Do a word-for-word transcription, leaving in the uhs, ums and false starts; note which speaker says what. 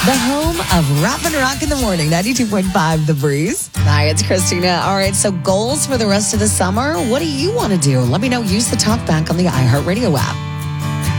Speaker 1: the home of Rap and Rock in the Morning, ninety-two point five The Breeze. Hi, it's Christina. All right, so goals for the rest of the summer. What do you want to do? Let me know. Use the talkback on the iHeartRadio app.